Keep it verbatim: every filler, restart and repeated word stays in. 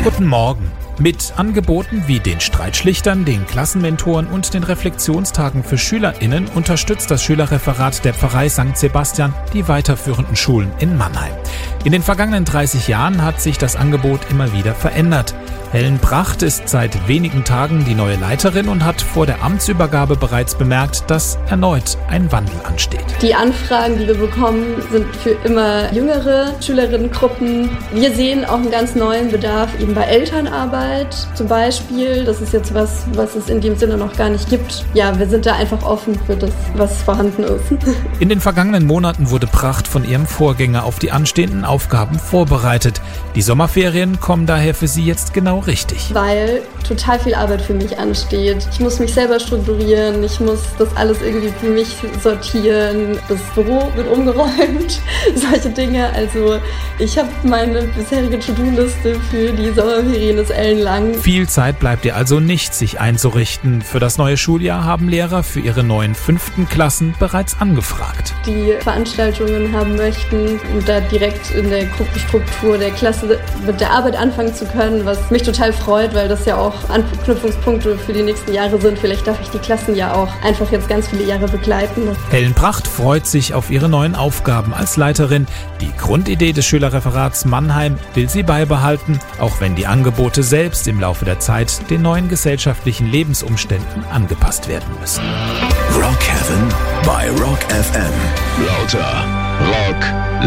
Guten Morgen. Mit Angeboten wie den Streitschlichtern, den Klassenmentoren und den Reflexionstagen für SchülerInnen unterstützt das Schülerreferat der Pfarrei Sankt Sebastian die weiterführenden Schulen in Mannheim. In den vergangenen dreißig Jahren hat sich das Angebot immer wieder verändert. Helen Pracht ist seit wenigen Tagen die neue Leiterin und hat vor der Amtsübergabe bereits bemerkt, dass erneut ein Wandel ansteht. Die Anfragen, die wir bekommen, sind für immer jüngere Schülerinnengruppen. Wir sehen auch einen ganz neuen Bedarf eben bei Elternarbeit zum Beispiel. Das ist jetzt was, was es in dem Sinne noch gar nicht gibt. Ja, wir sind da einfach offen für das, was vorhanden ist. In den vergangenen Monaten wurde Pracht von ihrem Vorgänger auf die anstehenden Aufgaben vorbereitet. Die Sommerferien kommen daher für sie jetzt genau richtig. Weil total viel Arbeit für mich ansteht. Ich muss mich selber strukturieren, ich muss das alles irgendwie für mich sortieren. Das Büro wird umgeräumt, solche Dinge. Also ich habe meine bisherige To-Do-Liste für die Sommerferien ist ellenlang. Viel Zeit bleibt ihr also nicht, sich einzurichten. Für das neue Schuljahr haben Lehrer für ihre neuen fünften Klassen bereits angefragt. Die Veranstaltungen haben möchten und da direkt in der Gruppenstruktur der Klasse mit der Arbeit anfangen zu können, was mich total freut, weil das ja auch Anknüpfungspunkte für die nächsten Jahre sind. Vielleicht darf ich die Klassen ja auch einfach jetzt ganz viele Jahre begleiten. Helen Pracht freut sich auf ihre neuen Aufgaben als Leiterin. Die Grundidee des Schülerreferats Mannheim will sie beibehalten, auch wenn die Angebote selbst im Laufe der Zeit den neuen gesellschaftlichen Lebensumständen angepasst werden müssen. Rock Heaven bei Rock F M. Lauter Rock